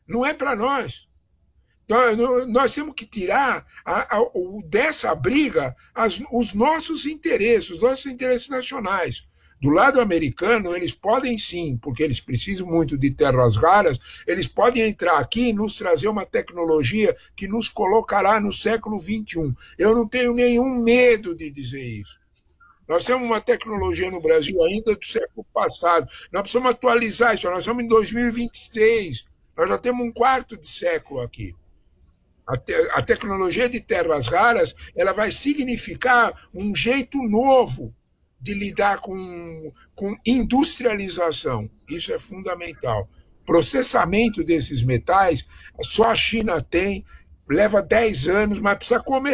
Não é para nós. Nós temos que tirar dessa briga os nossos interesses nacionais. Do lado americano, eles podem sim, porque eles precisam muito de terras raras, eles podem entrar aqui e nos trazer uma tecnologia que nos colocará no século XXI. Eu não tenho nenhum medo de dizer isso. Nós temos uma tecnologia no Brasil ainda do século passado. Nós precisamos atualizar isso. Nós estamos em 2026. Nós já temos um quarto de século aqui. A tecnologia de terras raras ela vai significar um jeito novo de lidar com industrialização. Isso é fundamental. Processamento desses metais, só a China tem, leva 10 anos, mas precisa começar.